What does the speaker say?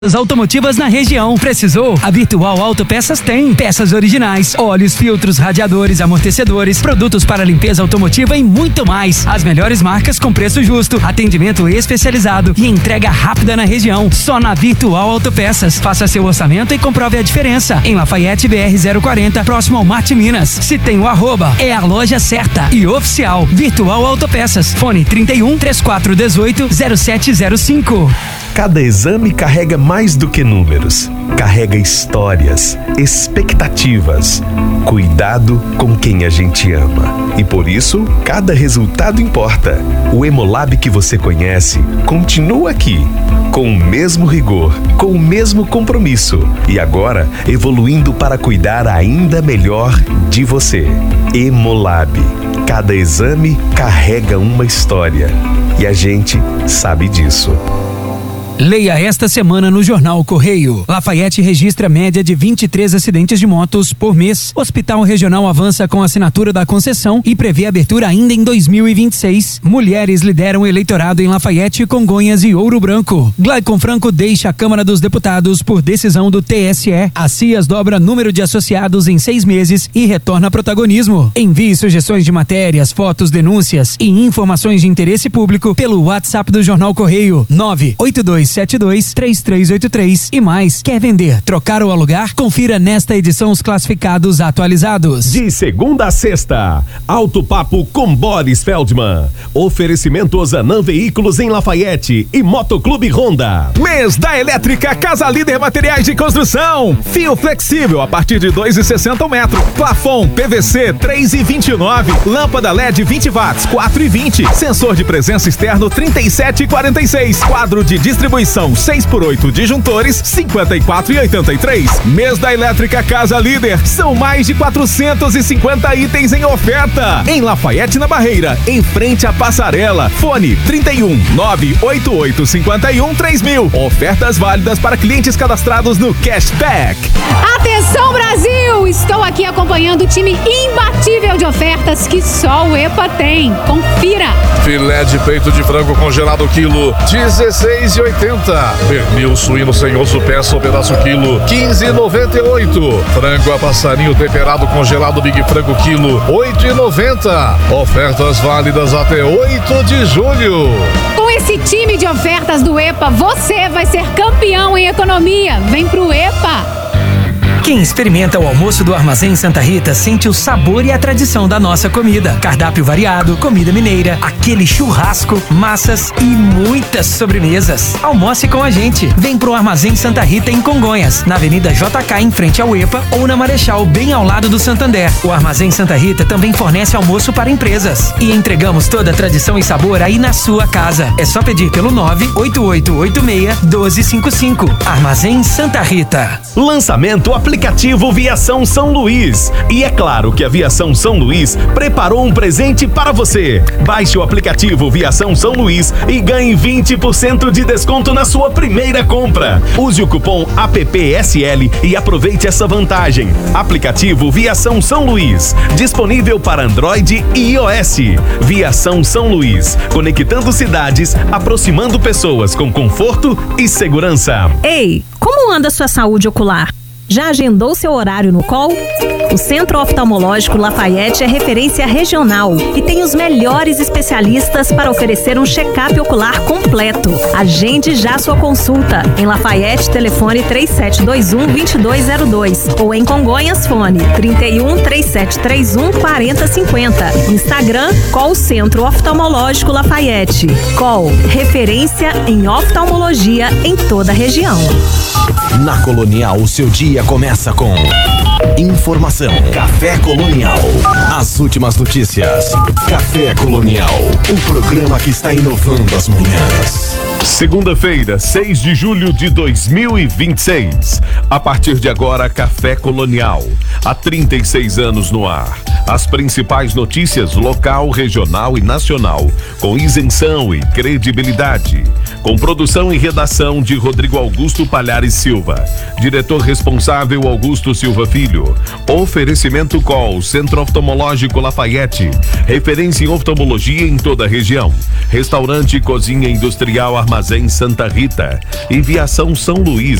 automotivas na região. Precisou? A Virtual Autopeças tem peças originais, óleos, filtros, radiadores, amortecedores, produtos para limpeza automotiva e muito mais. As melhores marcas com preço justo, atendimento especializado e entrega rápida na região. Só na Virtual Autopeças. Faça seu orçamento e comprove a diferença. Em Lafayette BR 040, próximo ao Marte Minas. Se tem o @ é a loja certa e oficial. Virtual Autopeças. Fone 31 3418 0705. Cada exame carrega mais do que números. Carrega histórias, expectativas, cuidado com quem a gente ama. E por isso, cada resultado importa. O Hemolab que você conhece continua aqui, com o mesmo rigor, com o mesmo compromisso. E agora, evoluindo para cuidar ainda melhor de você. Hemolab. Cada exame carrega uma história. E a gente sabe disso. Leia esta semana no Jornal Correio. Lafayette registra média de 23 acidentes de motos por mês. Hospital Regional avança com a assinatura da concessão e prevê abertura ainda em 2026. Mulheres lideram o eleitorado em Lafayette, Congonhas e Ouro Branco. Glaicon Franco deixa a Câmara dos Deputados por decisão do TSE. A CIAS dobra número de associados em 6 meses e retorna protagonismo. Envie sugestões de matérias, fotos, denúncias e informações de interesse público pelo WhatsApp do Jornal Correio 982723383 e mais. Quer vender, trocar ou alugar? Confira nesta edição os classificados atualizados. De segunda a sexta, Alto Papo com Boris Feldman. Oferecimento Ozanam Veículos em Lafayette e Motoclube Honda. Mês da Elétrica Casa Líder Materiais de Construção. Fio flexível a partir de 2,60 metro. Plafon PVC 3,29. Lâmpada LED 20 watts 4,20. Sensor de presença externo 37,46. Quadro de distribuição 6x8 disjuntores 54,83. Mês da Elétrica Casa Líder. São mais de 450 itens em oferta. Em Lafayette, na Barreira, em frente à Passarela. Fone 31 988 51 3000. Ofertas válidas para clientes cadastrados no Cashback. Atenção, Brasil! Estou aqui acompanhando o time imbatível de ofertas que só o EPA tem. Confira! Filé de peito de frango congelado quilo 16,80. Pernil suíno sem osso peça ou pedaço quilo 15,98. Frango a passarinho temperado congelado Big Frango quilo 8,90. Ofertas válidas até 8 de julho. Com esse time de ofertas do EPA, você vai ser campeão em economia. Vem pro EPA! Quem experimenta o almoço do Armazém Santa Rita sente o sabor e a tradição da nossa comida. Cardápio variado, comida mineira, aquele churrasco, massas e muitas sobremesas. Almoce com a gente. Vem pro Armazém Santa Rita em Congonhas, na Avenida JK em frente ao EPA ou na Marechal, bem ao lado do Santander. O Armazém Santa Rita também fornece almoço para empresas. E entregamos toda a tradição e sabor aí na sua casa. É só pedir pelo 98886-1255. Armazém Santa Rita. Lançamento aplicativo Viação São Luís. E é claro que a Viação São Luís preparou um presente para você. Baixe o aplicativo Viação São Luís e ganhe 20% de desconto na sua primeira compra. Use o cupom APPSL e aproveite essa vantagem. Aplicativo Viação São Luís. Disponível para Android e iOS. Viação São Luís. Conectando cidades, aproximando pessoas com conforto e segurança. Ei, como anda sua saúde ocular? Já agendou seu horário no COL? O Centro Oftalmológico Lafayette é referência regional e tem os melhores especialistas para oferecer um check-up ocular completo. Agende já sua consulta. Em Lafayette, telefone 3721-2202 ou em Congonhas, fone 31-3731-4050. Instagram, COL Centro Oftalmológico Lafayette. COL, referência em oftalmologia em toda a região. Na Colonial, o seu dia começa com informação. Café Colonial. As últimas notícias. Café Colonial. O programa que está inovando as manhãs. Segunda-feira, 6 de julho de 2026. A partir de agora, Café Colonial. Há 36 anos no ar. As principais notícias local, regional e nacional, com isenção e credibilidade. Com produção e redação de Rodrigo Augusto Palhares Silva. Diretor responsável Augusto Silva Filho. Oferecimento COL, Centro Oftalmológico Lafayette. Referência em oftalmologia em toda a região. Restaurante e Cozinha Industrial Armazém Armazém Santa Rita e Viação São Luís.